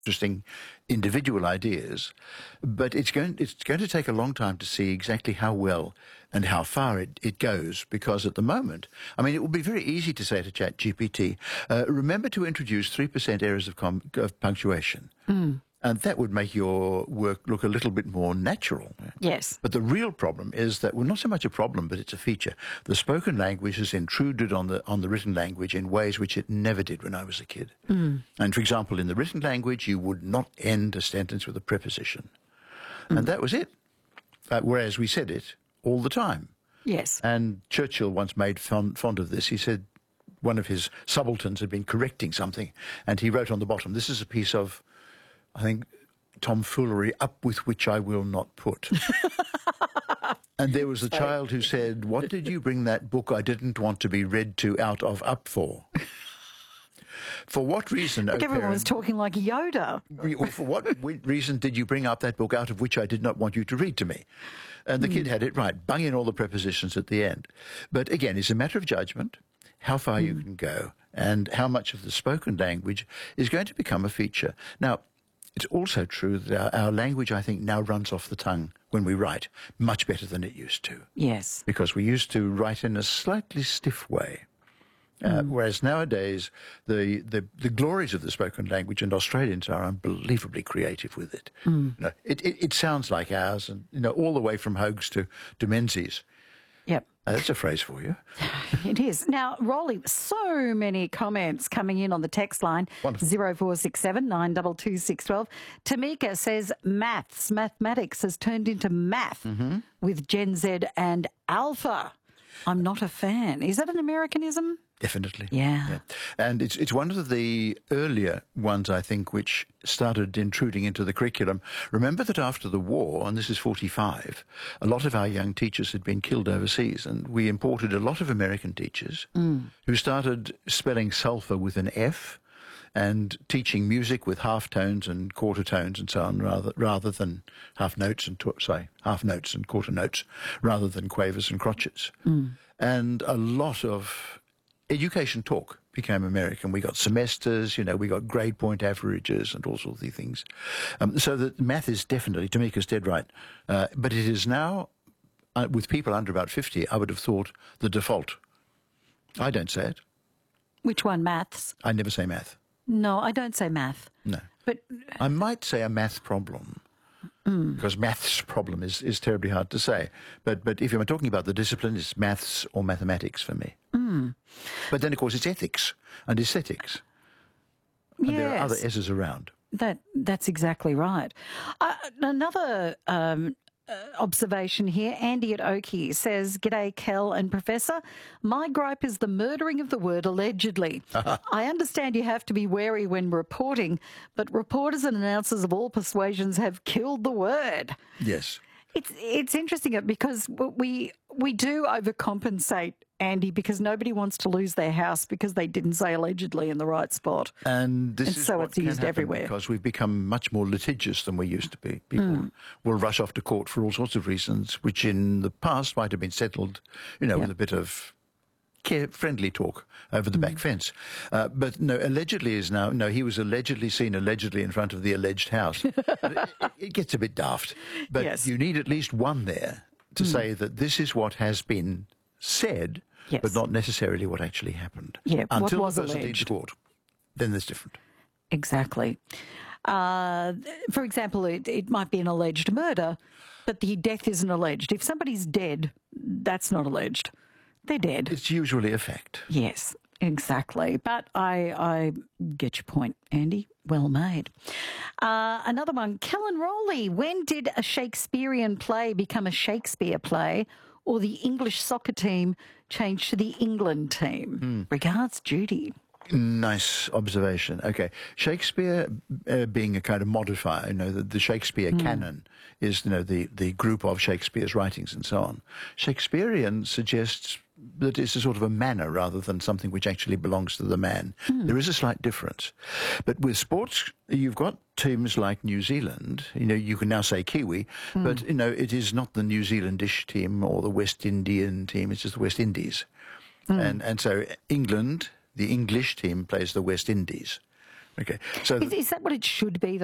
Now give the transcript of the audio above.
interesting individual ideas, but it's going to take a long time to see exactly how well and how far it goes, because at the moment, I mean, it would be very easy to say to ChatGPT, remember to introduce 3% errors of punctuation. And that would make your work look a little bit more natural. Yes. But the real problem is that, well, not so much a problem, but it's a feature. The spoken language has intruded on the written language in ways which it never did when I was a kid. And, for example, in the written language, you would not end a sentence with a preposition. And that was it. Whereas we said it all the time. Yes. And Churchill once made fond of this. He said one of his subalterns had been correcting something, and he wrote on the bottom, "This is a piece of, I think, tomfoolery up with which I will not put." And there was a child who said, "What did you bring that book I didn't want to be read to out of up for?" For what reason? Like everyone was talking like Yoda. For what reason did you bring up that book out of which I did not want you to read to me? And the kid had it right. Bung in all the prepositions at the end. But again, it's a matter of judgment, how far you can go, and how much of the spoken language is going to become a feature. Now, it's also true that our language, I think, now runs off the tongue when we write much better than it used to. Yes. Because we used to write in a slightly stiff way. Whereas nowadays, the glories of the spoken language, and Australians are unbelievably creative with it. You know, it sounds like ours, and all the way from Hogues to Menzies. Yep. That's a phrase for you. It is. Now, Rolly, so many comments coming in on the text line. Wonderful. 0467 922 612. Tamika says mathematics has turned into math with Gen Z and Alpha. I'm not a fan. Is that an Americanism? Definitely. Yeah. And it's one of the earlier ones, I think, which started intruding into the curriculum. Remember that after the war, and this is 45, a lot of our young teachers had been killed overseas, and we imported a lot of American teachers who started spelling sulfur with an F and teaching music with half tones and quarter tones and so on, rather than half notes and quarter notes, rather than quavers and crotchets. And a lot of education talk became American. We got semesters, we got grade point averages and all sorts of things. So that math is definitely, Tamika's dead right. But it is now, with people under about 50, I would have thought the default. I don't say it. Which one, maths? I never say math. No, I don't say math. No. But I might say a math problem. Because maths problem is terribly hard to say. But if you're talking about the discipline, it's maths or mathematics for me. But then, of course, it's ethics and aesthetics. And there are other S's around. That's exactly right. Another observation here. Andy at Oakey says, "G'day, Kel and Professor. My gripe is the murdering of the word allegedly. I understand you have to be wary when reporting, but reporters and announcers of all persuasions have killed the word." Yes. It's interesting because we do overcompensate, Andy, because nobody wants to lose their house because they didn't say allegedly in the right spot. And so it's used everywhere. Because we've become much more litigious than we used to be. People will rush off to court for all sorts of reasons, which in the past might have been settled, with a bit of friendly talk over the back fence. But no, allegedly is now, he was allegedly seen in front of the alleged house. It gets a bit daft. But you need at least one there to say that this is what has been said, but not necessarily what actually happened. Yeah, until what was the person alleged. leaves court. Then there's different. Exactly. For example, it might be an alleged murder, but the death isn't alleged. If somebody's dead, that's not alleged. They're dead. It's usually a fact. Yes, exactly. But I get your point, Andy. Well made. Another one, Kellen Rowley. When did a Shakespearean play become a Shakespeare play, or the English soccer team change to the England team? Regards, Judy. Nice observation. Okay. Shakespeare being a kind of modifier, the Shakespeare canon is, the group of Shakespeare's writings and so on. Shakespearean suggests that it's a sort of a manner rather than something which actually belongs to the man. There is a slight difference. But with sports, you've got teams like New Zealand, you can now say Kiwi, but, it is not the New Zealandish team or the West Indian team, it's just the West Indies. And so England, the English team, plays the West Indies. Okay. So Is that what it should be?